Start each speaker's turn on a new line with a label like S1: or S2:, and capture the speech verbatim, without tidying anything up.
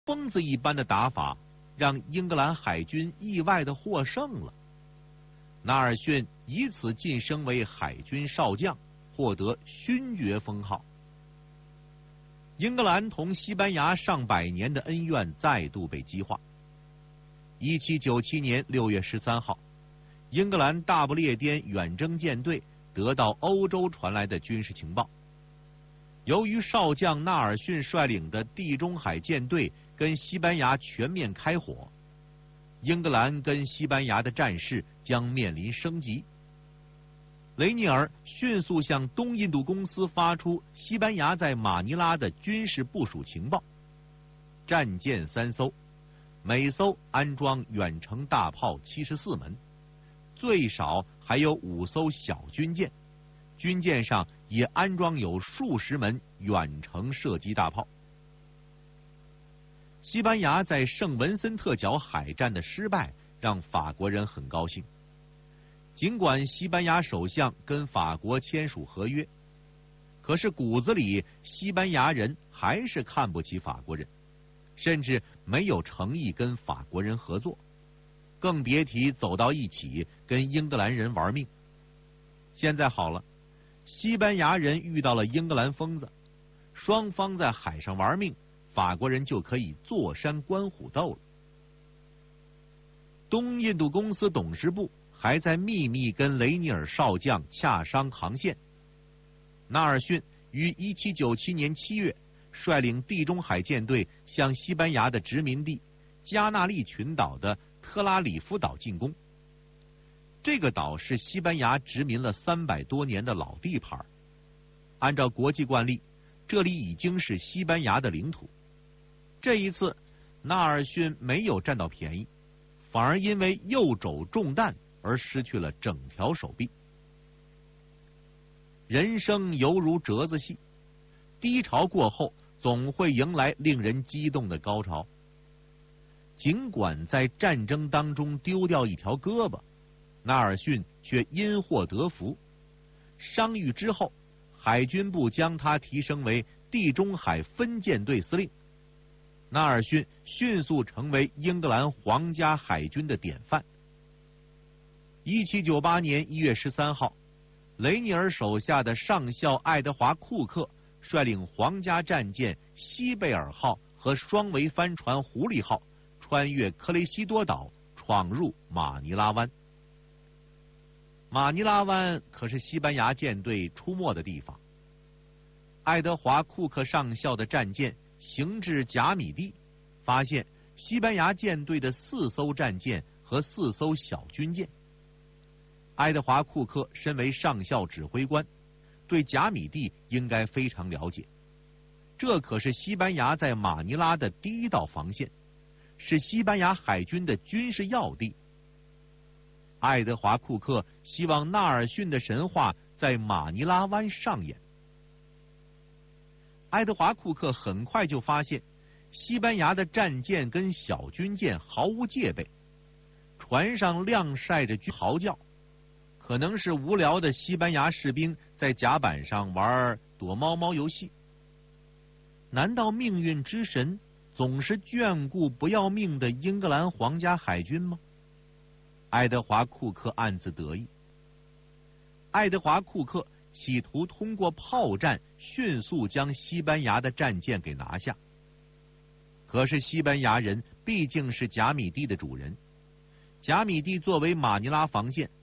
S1: 疯子一般的打法让英格兰海军意外的获胜了。纳尔逊以此晋升为海军少将，获得勋爵封号。英格兰同西班牙上百年的恩怨再度被激化。一七九七年六月十三号，英格兰大不列颠远征舰队得到欧洲传来的军事情报，由于少将纳尔逊率领的地中海舰队跟西班牙全面开火，英格兰跟西班牙的战事将面临升级。雷尼尔迅速向东印度公司发出西班牙在马尼拉的军事部署情报，战舰三艘，每艘安装远程大炮七十四门，最少还有五艘小军舰，军舰上也安装有数十门远程射击大炮。西班牙在圣文森特角海战的失败让法国人很高兴。尽管西班牙首相跟法国签署合约，可是骨子里西班牙人还是看不起法国人，甚至没有诚意跟法国人合作，更别提走到一起跟英格兰人玩命。现在好了，西班牙人遇到了英格兰疯子，双方在海上玩命，法国人就可以坐山观虎斗了。东印度公司董事部还在秘密跟雷尼尔少将洽商航线。纳尔逊于一七九七年七月率领地中海舰队向西班牙的殖民地加纳利群岛的特拉里夫岛进攻。这个岛是西班牙殖民了三百多年的老地盘，按照国际惯例，这里已经是西班牙的领土。这一次，纳尔逊没有占到便宜，反而因为右肘中弹而失去了整条手臂。人生犹如折子戏，低潮过后总会迎来令人激动的高潮。尽管在战争当中丢掉一条胳膊，纳尔逊却因祸得福。伤愈之后，海军部将他提升为地中海分舰队司令。纳尔逊迅速成为英格兰皇家海军的典范。一七九八年一月十三号，雷尼尔手下的上校爱德华·库克率领皇家战舰西贝尔号和双桅帆船狐狸号穿越克雷西多岛，闯入马尼拉湾。马尼拉湾可是西班牙舰队出没的地方。爱德华·库克上校的战舰行至贾米蒂，发现西班牙舰队的四艘战舰和四艘小军舰。爱德华·库克身为上校指挥官，对贾米蒂应该非常了解。这可是西班牙在马尼拉的第一道防线，是西班牙海军的军事要地。爱德华·库克希望纳尔逊的神话在马尼拉湾上演。爱德华·库克很快就发现，西班牙的战舰跟小军舰毫无戒备，船上晾晒着军嚎叫，可能是无聊的西班牙士兵在甲板上玩躲猫猫游戏。难道命运之神总是眷顾不要命的英格兰皇家海军吗？爱德华·库克暗自得意。爱德华·库克企图通过炮战迅速将西班牙的战舰给拿下。可是西班牙人毕竟是贾米蒂的主人，贾米蒂作为马尼拉防线，